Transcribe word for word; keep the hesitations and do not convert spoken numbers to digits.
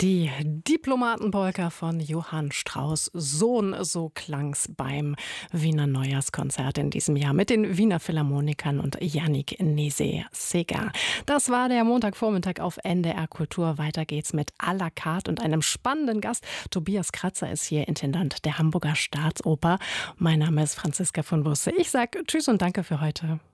Die Diplomatenpolka von Johann Strauss Sohn, so klang's beim Wiener Neujahrskonzert in diesem Jahr mit den Wiener Philharmonikern und Yannick Nézet-Séguin. Das war der Montagvormittag auf N D R Kultur. Weiter geht's mit à la carte und einem spannenden Gast. Tobias Kratzer ist hier Intendant der Hamburger Staatsoper. Mein Name ist Franziska von Busse. Ich sag Tschüss und danke für heute.